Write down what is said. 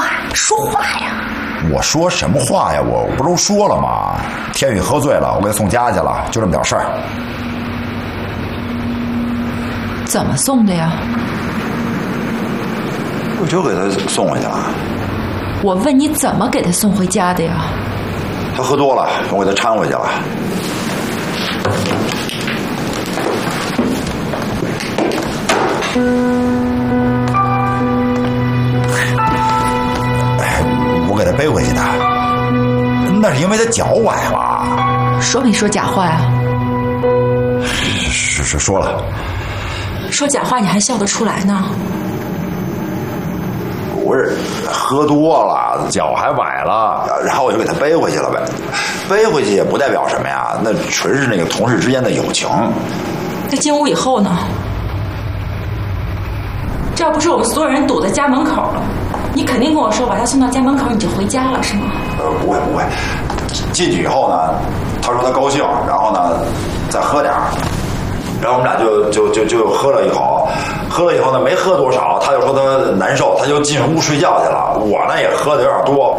说话呀！ 我说什么话呀？我不都说了吗？天宇喝醉了，我给他送家去了，就这么点事儿。 怎么送的呀？ 我就给他送回去了。 我问你怎么给他送回家的呀？ 他喝多了，我给他搀回去了。我给他背回去的，那是因为他脚崴了。 说没说假话呀？ 是说了。 说假话你还笑得出来呢？ 不是喝多了，脚还崴了，然后我就给他背回去了呗。背回去也不代表什么呀，那纯是那个同事之间的友情。 那进屋以后呢？这要不是我们所有人堵在家门口了，你肯定跟我说把他送到家门口你就回家了是吗？ 不会。进去以后呢，他说他高兴，然后呢再喝点儿。然后我们俩就喝了一口，喝了以后呢，没喝多少，他就说他难受，他就进屋睡觉去了。我呢也喝的有点多，